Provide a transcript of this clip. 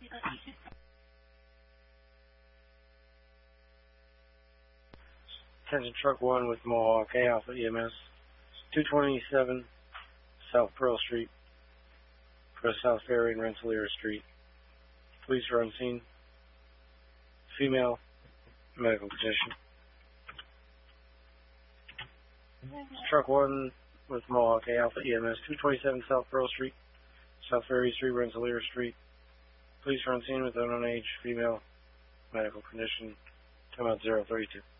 Attention truck 1 with Mohawk Alpha EMS, 227 South Pearl Street, for South Ferry and Rensselaer Street. Police are on scene. Female, medical condition. Truck 1 with Mohawk Alpha EMS, 227 South Pearl Street, South Ferry Street, Rensselaer Street. Police are on scene with unknown age, female, medical condition. Time out 032.